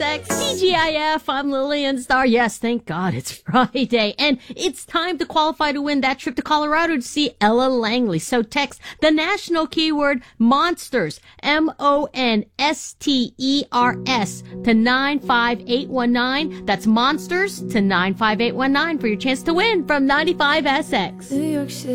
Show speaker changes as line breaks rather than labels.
95SX, TGIF, I'm Lillian Starr. Yes, thank God it's Friday. And it's time to qualify to win that trip to Colorado to see Ella Langley. So text the national keyword monsters, MONSTERS, to 95819. That's monsters to 95819 for your chance to win from 95SX.
New York City.